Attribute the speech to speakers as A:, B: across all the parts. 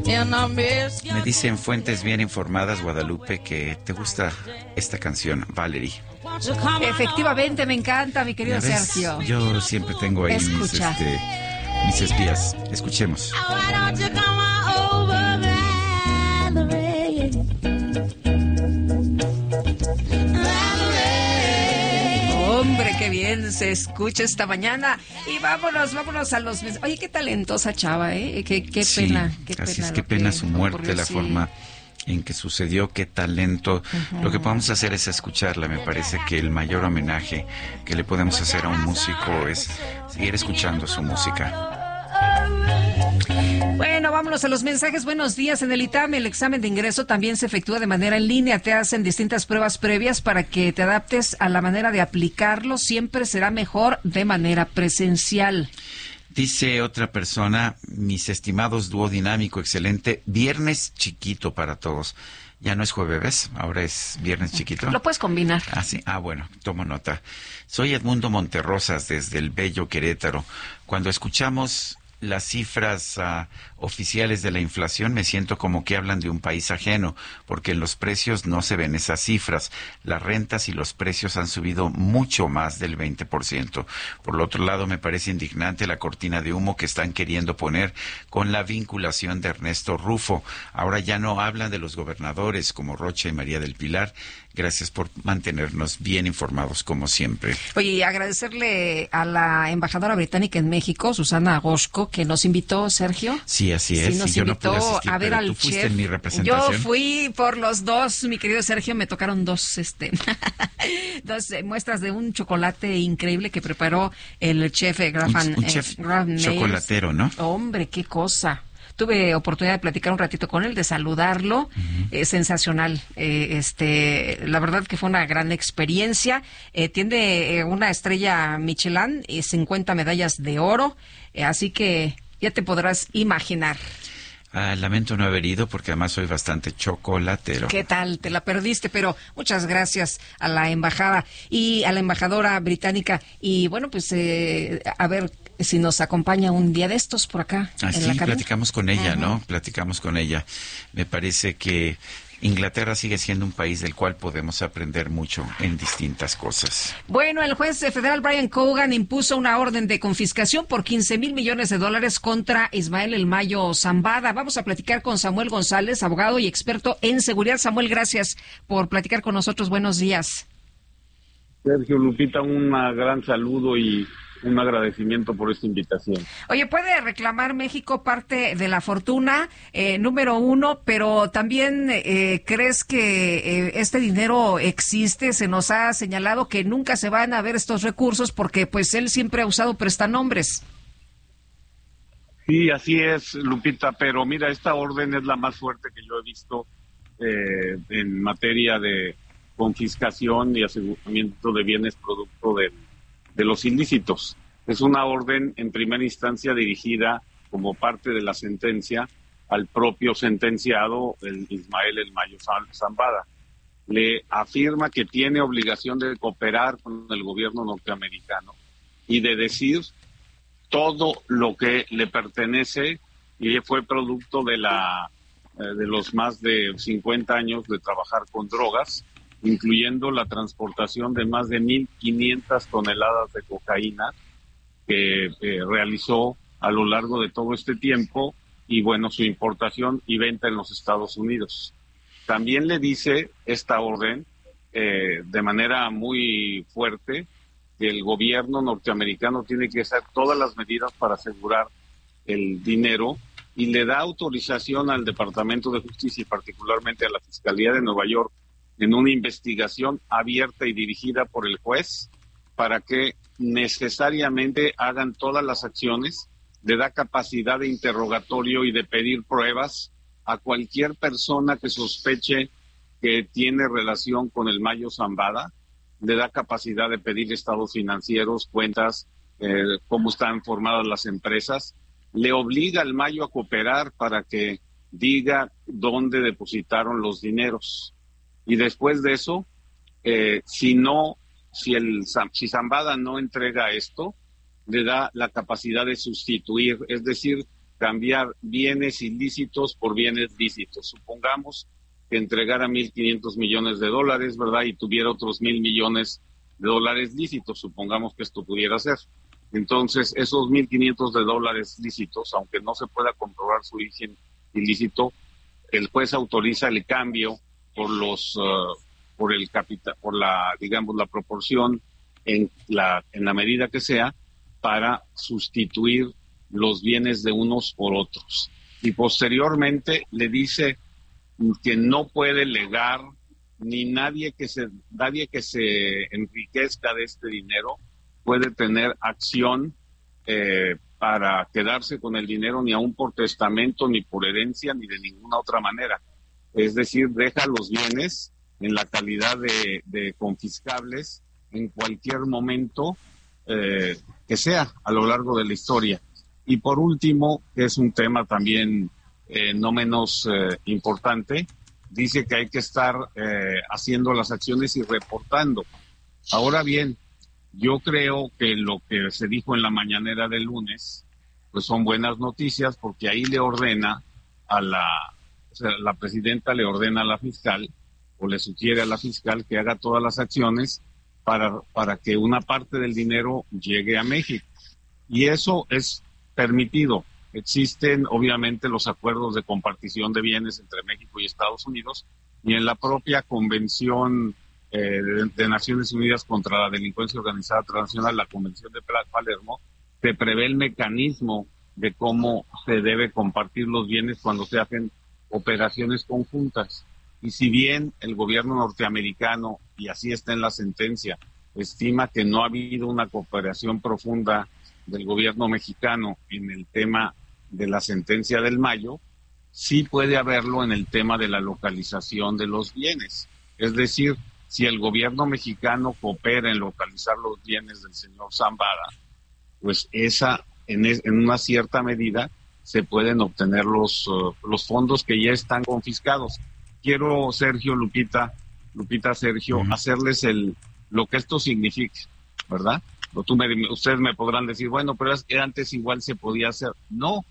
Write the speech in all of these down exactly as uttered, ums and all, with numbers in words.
A: Me dicen fuentes bien informadas, Guadalupe, que te gusta esta canción, Valerie.
B: Efectivamente, me encanta, mi querido Sergio.
A: Yo siempre tengo ahí mis, este, mis espías. Escuchemos.
B: Hombre, qué bien se escucha esta mañana. Y vámonos, vámonos a los... Oye, qué talentosa chava, ¿eh? Qué, qué
A: sí,
B: pena, qué
A: así
B: pena.
A: es, qué pena su muerte, ocurrió, la
B: sí.
A: forma en que sucedió, qué talento. Uh-huh. Lo que podemos hacer es escucharla. Me parece que el mayor homenaje que le podemos hacer a un músico es seguir escuchando su música.
B: Bueno, vámonos a los mensajes. Buenos días. En el I T A M, el examen de ingreso también se efectúa de manera en línea. Te hacen distintas pruebas previas para que te adaptes a la manera de aplicarlo. Siempre será mejor de manera presencial.
A: Dice otra persona, mis estimados dúo dinámico, excelente. Viernes chiquito para todos. Ya no es jueves, ahora es viernes chiquito.
B: Lo puedes combinar.
A: Ah, sí. Ah, bueno, tomo nota. Soy Edmundo Monterrosas, desde el bello Querétaro. Cuando escuchamos las cifras uh, oficiales de la inflación, me siento como que hablan de un país ajeno, porque en los precios no se ven esas cifras. Las rentas y los precios han subido mucho más del veinte por ciento. Por el otro lado, me parece indignante la cortina de humo que están queriendo poner con la vinculación de Ernesto Rufo. Ahora ya no hablan de los gobernadores como Rocha y María del Pilar. Gracias por mantenernos bien informados como siempre.
B: Oye, y agradecerle a la embajadora británica en México, Susana Agosco, que nos invitó, Sergio.
A: Sí, así es.
B: Sí, nos
A: y yo
B: invitó
A: no pude asistir,
B: a ver
A: pero
B: al
A: tú fuiste
B: chef.
A: En mi representación.
B: Yo fui por los dos, mi querido Sergio, me tocaron dos, este, dos eh, muestras de un chocolate increíble que preparó el chef eh, Grafan.
A: Un, un chef
B: eh, Graham
A: chocolatero, ¿no?
B: Hombre, qué cosa. Tuve oportunidad de platicar un ratito con él, de saludarlo, uh-huh. eh, sensacional. Eh, este, la verdad que fue una gran experiencia. Eh, tiene eh, una estrella Michelin y cincuenta medallas de oro, eh, así que ya te podrás imaginar.
A: Ah, lamento no haber ido porque además soy bastante chocolatero.
B: ¿Qué tal? Te la perdiste, pero muchas gracias a la embajada y a la embajadora británica. Y bueno, pues eh, a ver si nos acompaña un día de estos por acá.
A: Ah,
B: en
A: sí,
B: la
A: platicamos con ella,
B: uh-huh.
A: ¿no? Platicamos con ella. Me parece que Inglaterra sigue siendo un país del cual podemos aprender mucho en distintas cosas.
B: Bueno, el juez federal Brian Cogan impuso una orden de confiscación por quince mil millones de dólares contra Ismael El Mayo Zambada. Vamos a platicar con Samuel González, abogado y experto en seguridad. Samuel, gracias por platicar con nosotros. Buenos días.
C: Sergio, Lupita, un gran saludo y un agradecimiento por esta invitación.
B: Oye, ¿puede reclamar México parte de la fortuna, eh, número uno, pero también eh, crees que eh, este dinero existe? Se nos ha señalado que nunca se van a ver estos recursos porque pues él siempre ha usado prestanombres.
C: Sí, así es, Lupita, pero mira, esta orden es la más fuerte que yo he visto eh, en materia de confiscación y aseguramiento de bienes producto de de los ilícitos. Es una orden en primera instancia dirigida como parte de la sentencia al propio sentenciado, el Ismael El Mayo Zambada. Le afirma que tiene obligación de cooperar con el gobierno norteamericano y de decir todo lo que le pertenece y fue producto de la eh, de los más de cincuenta años de trabajar con drogas, incluyendo la transportación de más de mil quinientas toneladas de cocaína que eh, realizó a lo largo de todo este tiempo y, bueno, su importación y venta en los Estados Unidos. También le dice esta orden eh, de manera muy fuerte que el gobierno norteamericano tiene que hacer todas las medidas para asegurar el dinero y le da autorización al Departamento de Justicia y particularmente a la Fiscalía de Nueva York en una investigación abierta y dirigida por el juez para que necesariamente hagan todas las acciones, le da capacidad de interrogatorio y de pedir pruebas a cualquier persona que sospeche que tiene relación con el Mayo Zambada, le da capacidad de pedir estados financieros, cuentas, eh, cómo están formadas las empresas, le obliga al Mayo a cooperar para que diga dónde depositaron los dineros. Y después de eso, eh, si no, si el si Zambada no entrega esto, le da la capacidad de sustituir, es decir, cambiar bienes ilícitos por bienes lícitos. Supongamos que entregara mil quinientos millones de dólares, ¿verdad? Y tuviera otros mil millones de dólares lícitos, supongamos que esto pudiera ser. Entonces, esos mil quinientos de dólares lícitos, aunque no se pueda comprobar su origen ilícito, el juez autoriza el cambio por los, uh, por el capital, por la, digamos, la proporción en la, en la medida que sea, para sustituir los bienes de unos por otros. Y posteriormente le dice que no puede legar ni nadie que se nadie que se enriquezca de este dinero puede tener acción eh, para quedarse con el dinero, ni aún por testamento, ni por herencia, ni de ninguna otra manera. Es decir, deja los bienes en la calidad de, de confiscables en cualquier momento eh, que sea a lo largo de la historia. Y por último, que es un tema también eh, no menos eh, importante, dice que hay que estar eh, haciendo las acciones y reportando. Ahora bien, yo creo que lo que se dijo en la mañanera del lunes, pues son buenas noticias, porque ahí le ordena a la, o sea, la presidenta le ordena a la fiscal, o le sugiere a la fiscal que haga todas las acciones para, para que una parte del dinero llegue a México. Y eso es permitido. Existen obviamente los acuerdos de compartición de bienes entre México y Estados Unidos, y en la propia Convención eh, de, de Naciones Unidas contra la Delincuencia Organizada Transnacional, la Convención de Palermo, se prevé el mecanismo de cómo se debe compartir los bienes cuando se hacen operaciones conjuntas. Y si bien el gobierno norteamericano, y así está en la sentencia, estima que no ha habido una cooperación profunda del gobierno mexicano en el tema de la sentencia del Mayo, sí puede haberlo en el tema de la localización de los bienes. Es decir, si el gobierno mexicano coopera en localizar los bienes del señor Zambada, pues esa, en, es, en una cierta medida, se pueden obtener los, uh, los fondos que ya están confiscados. Quiero, Sergio, Lupita, Lupita, Sergio, uh-huh. hacerles el lo que esto significa, ¿verdad? O tú me, ustedes me podrán decir, bueno, pero es que antes igual se podía hacer. No,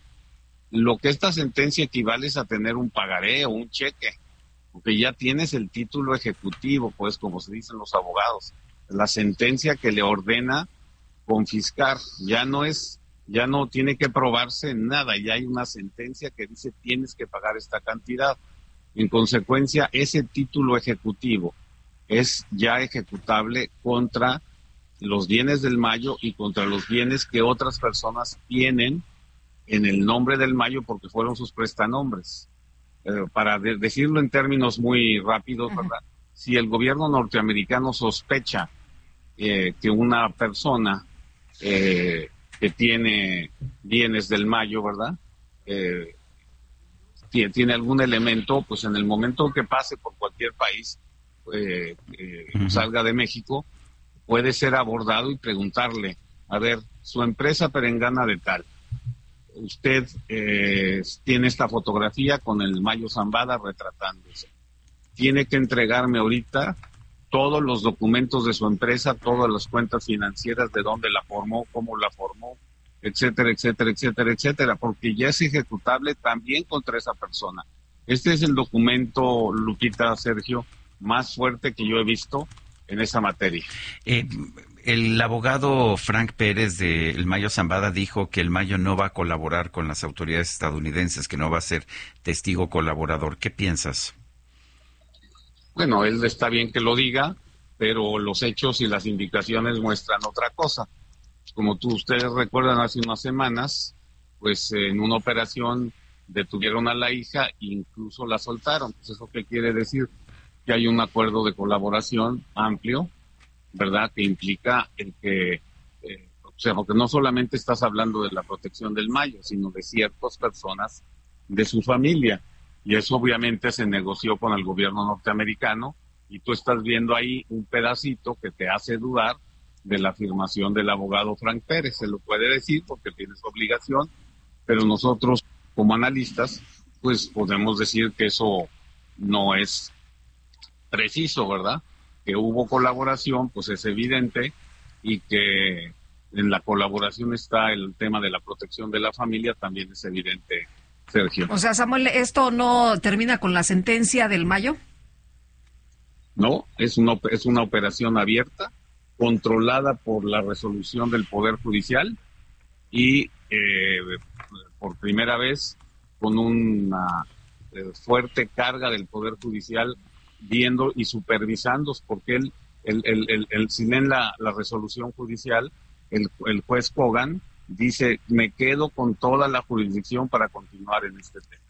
C: lo que esta sentencia equivale es a tener un pagaré o un cheque, porque ya tienes el título ejecutivo, pues, como se dicen los abogados, la sentencia que le ordena confiscar, ya no es, ya no tiene que probarse nada, ya hay una sentencia que dice tienes que pagar esta cantidad. En consecuencia, ese título ejecutivo es ya ejecutable contra los bienes del Mayo y contra los bienes que otras personas tienen en el nombre del Mayo porque fueron sus prestanombres. Eh, para de- decirlo en términos muy rápidos, uh-huh. ¿verdad? Si el gobierno norteamericano sospecha eh, que una persona eh, que tiene bienes del Mayo, ¿verdad? Eh, tiene, tiene algún elemento, pues en el momento que pase por cualquier país, eh, eh, uh-huh. salga de México, puede ser abordado y preguntarle, a ver, su empresa perengana de tal, usted eh, tiene esta fotografía con el Mayo Zambada retratándose, tiene que entregarme ahorita todos los documentos de su empresa, todas las cuentas financieras, de dónde la formó, cómo la formó, etcétera, etcétera, etcétera, etcétera, porque ya es ejecutable también contra esa persona. Este es el documento, Lupita, Sergio, más fuerte que yo he visto en esa materia.
A: Eh, el abogado Frank Pérez de El Mayo Zambada dijo que el Mayo no va a colaborar con las autoridades estadounidenses, que no va a ser testigo colaborador. ¿Qué piensas?
C: Bueno, él está bien que lo diga, pero los hechos y las indicaciones muestran otra cosa. Como tú, ustedes recuerdan, hace unas semanas, pues en una operación detuvieron a la hija e incluso la soltaron. Pues ¿eso qué quiere decir? Que hay un acuerdo de colaboración amplio, ¿verdad?, que implica el que, eh, o sea, porque no solamente estás hablando de la protección del Mayo, sino de ciertas personas de su familia, y eso obviamente se negoció con el gobierno norteamericano, y tú estás viendo ahí un pedacito que te hace dudar de la afirmación del abogado Frank Pérez. Se lo puede decir porque tiene su obligación, pero nosotros como analistas, pues podemos decir que eso no es preciso, ¿verdad? Que hubo colaboración, pues es evidente, y que en la colaboración está el tema de la protección de la familia, también es evidente, Sergio.
B: O sea, Samuel, ¿esto no termina con la sentencia del mayo?
C: No, es una, es una operación abierta, controlada por la resolución del Poder Judicial y eh, por primera vez con una eh, fuerte carga del Poder Judicial viendo y supervisando, porque él, el, el, el, el, si leen la, la resolución judicial, el, el juez Kogan dice, me quedo con toda la jurisdicción para continuar en este tema.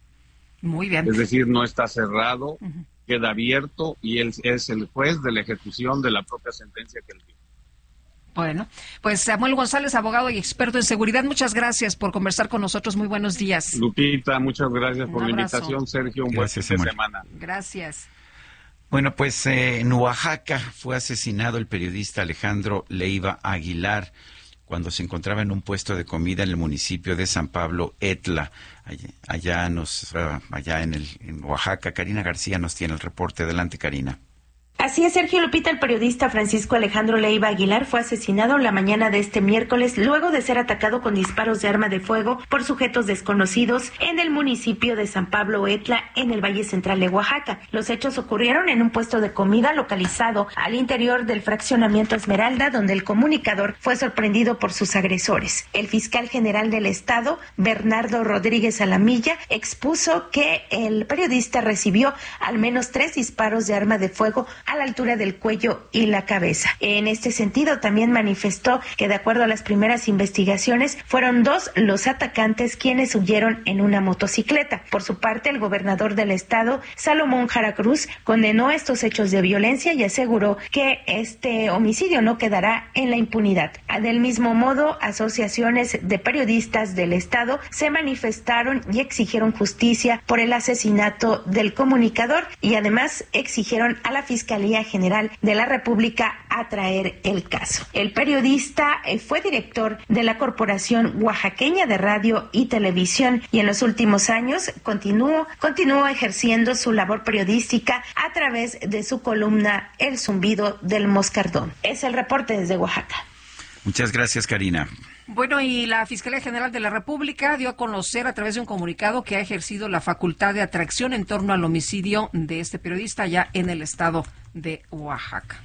B: Muy bien.
C: Es decir, no está cerrado, uh-huh. queda abierto y él es el juez de la ejecución de la propia sentencia que él dio.
B: Bueno, pues Samuel González, abogado y experto en seguridad, muchas gracias por conversar con nosotros. Muy buenos días.
C: Lupita, muchas gracias un por abrazo. La invitación. Sergio, un
A: gracias,
C: buen fin de semana.
B: Gracias.
A: Bueno, pues eh, en Oaxaca fue asesinado el periodista Alejandro Leiva Aguilar cuando se encontraba en un puesto de comida en el municipio de San Pablo Etla, allá, allá, nos, uh, allá en, el, en Oaxaca. Karina García nos tiene el reporte. Adelante, Karina.
D: Así es, Sergio Lupita, el periodista Francisco Alejandro Leiva Aguilar fue asesinado la mañana de este miércoles luego de ser atacado con disparos de arma de fuego por sujetos desconocidos en el municipio de San Pablo Etla, en el Valle Central de Oaxaca. Los hechos ocurrieron en un puesto de comida localizado al interior del fraccionamiento Esmeralda, donde el comunicador fue sorprendido por sus agresores. El fiscal general del estado, Bernardo Rodríguez Alamilla, expuso que el periodista recibió al menos tres disparos de arma de fuego a la altura del cuello y la cabeza. En este sentido, también manifestó que de acuerdo a las primeras investigaciones, fueron dos los atacantes quienes huyeron en una motocicleta. Por su parte, el gobernador del estado, Salomón Jara Cruz, condenó estos hechos de violencia y aseguró que este homicidio no quedará en la impunidad. Del mismo modo, asociaciones de periodistas del estado se manifestaron y exigieron justicia por el asesinato del comunicador y además exigieron a la Fiscalía General de la República a traer el caso. El periodista fue director de la Corporación Oaxaqueña de Radio y Televisión y en los últimos años continuó, continuó ejerciendo su labor periodística a través de su columna El Zumbido del Moscardón. Es el reporte desde Oaxaca.
A: Muchas gracias, Karina.
B: Bueno, y la Fiscalía General de la República dio a conocer a través de un comunicado que ha ejercido la facultad de atracción en torno al homicidio de este periodista allá en el estado de Oaxaca.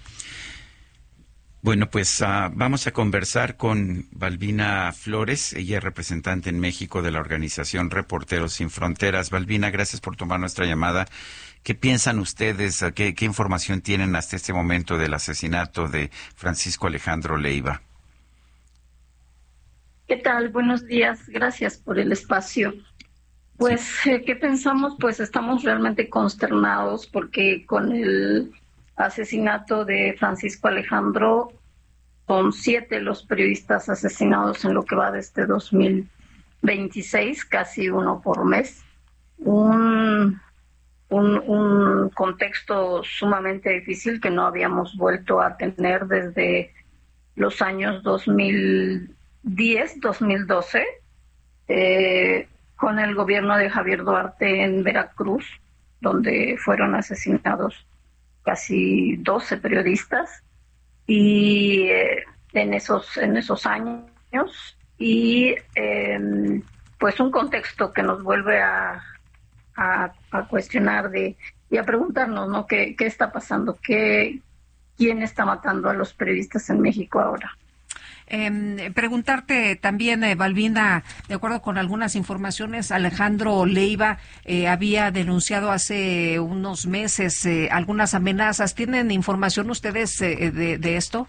A: Bueno, pues uh, vamos a conversar con Balbina Flores. Ella es representante en México de la organización Reporteros Sin Fronteras. Balbina, gracias por tomar nuestra llamada. ¿Qué piensan ustedes? ¿Qué, qué información tienen hasta este momento del asesinato de Francisco Alejandro Leiva?
E: ¿Qué tal? Buenos días. Gracias por el espacio. Pues, sí. eh, ¿qué pensamos? Pues estamos realmente consternados porque con el asesinato de Francisco Alejandro son siete los periodistas asesinados en lo que va de este dos mil veintiséis, casi uno por mes. Un, un, un contexto sumamente difícil que no habíamos vuelto a tener desde los años dos mil diez, dos mil doce, eh, con el gobierno de Javier Duarte en Veracruz, donde fueron asesinados casi doce periodistas, y eh, en esos en esos años, y eh, pues un contexto que nos vuelve a, a, a cuestionar de y a preguntarnos, ¿no? ¿Qué, qué está pasando? ¿Qué, ¿Quién está matando a los periodistas en México ahora?
B: Eh, preguntarte también, eh, Balbina, de acuerdo con algunas informaciones, Alejandro Leiva eh, había denunciado hace unos meses eh, algunas amenazas. ¿Tienen información ustedes eh, de, de esto?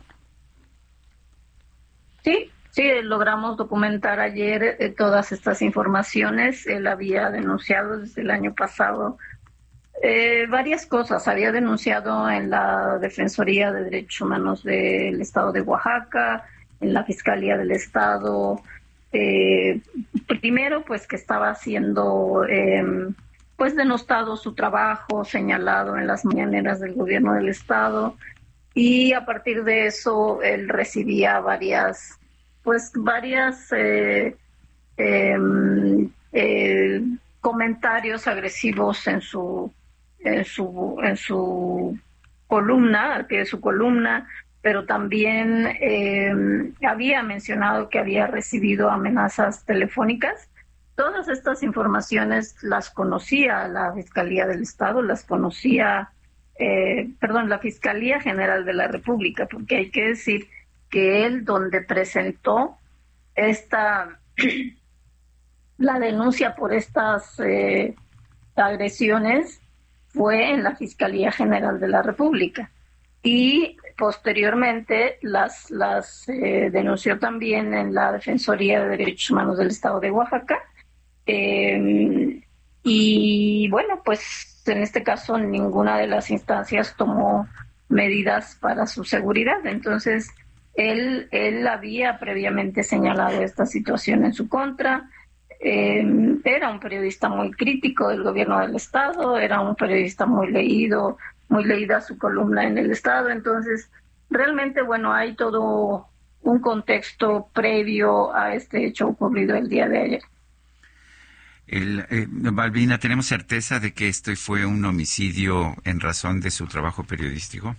E: Sí, sí, logramos documentar ayer eh, todas estas informaciones. Él había denunciado desde el año pasado eh, varias cosas. Había denunciado en la Defensoría de Derechos Humanos del Estado de Oaxaca, en la Fiscalía del Estado, eh, primero pues que estaba siendo eh, pues denostado su trabajo, señalado en las mañaneras del gobierno del Estado, y a partir de eso él recibía varias pues varias eh, eh, eh, comentarios agresivos en su en su en su columna, al pie de su columna. pero también eh, había mencionado que había recibido amenazas telefónicas. Todas estas informaciones las conocía la Fiscalía del Estado, las conocía, eh, perdón, la Fiscalía General de la República, porque hay que decir que él, donde presentó esta la denuncia por estas eh, agresiones, fue en la Fiscalía General de la República, y posteriormente las las eh, denunció también en la Defensoría de Derechos Humanos del Estado de Oaxaca. Eh, y bueno, pues en este caso ninguna de las instancias tomó medidas para su seguridad. Entonces, él, él había previamente señalado esta situación en su contra. Eh, era un periodista muy crítico del gobierno del Estado, era un periodista muy leído, muy leída su columna en el Estado. Entonces, realmente, bueno, hay todo un contexto previo a este hecho ocurrido el día de ayer.
A: El, eh, Balbina, ¿tenemos certeza de que este fue un homicidio en razón de su trabajo periodístico?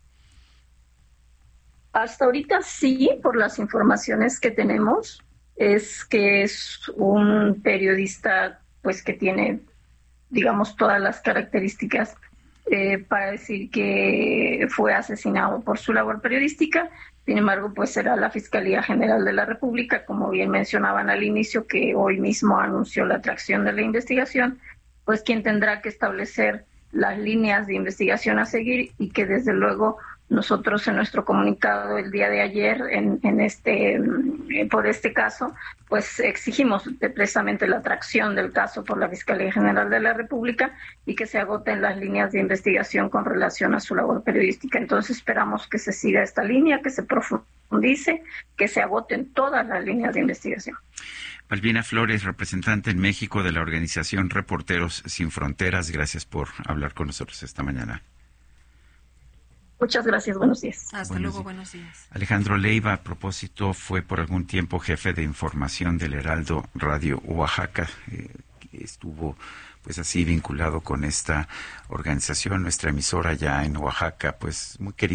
E: Hasta ahorita sí, por las informaciones que tenemos, es que es un periodista pues que tiene, digamos, todas las características eh, para decir que fue asesinado por su labor periodística. Sin embargo, pues será la Fiscalía General de la República, como bien mencionaban al inicio, que hoy mismo anunció la atracción de la investigación, pues quien tendrá que establecer las líneas de investigación a seguir, y que desde luego nosotros en nuestro comunicado el día de ayer en, en este por este caso, pues exigimos precisamente la atracción del caso por la Fiscalía General de la República y que se agoten las líneas de investigación con relación a su labor periodística. Entonces esperamos que se siga esta línea, que se profundice, que se agoten todas las líneas de investigación.
A: Balbina Flores, representante en México de la organización Reporteros Sin Fronteras, gracias por hablar con nosotros esta mañana.
E: Muchas gracias, buenos días.
B: Hasta
A: buenos
B: luego,
A: días.
B: buenos días.
A: Alejandro Leiva, a propósito, fue por algún tiempo jefe de información del Heraldo Radio Oaxaca. Eh, estuvo pues así vinculado con esta organización, nuestra emisora ya en Oaxaca, pues muy querida.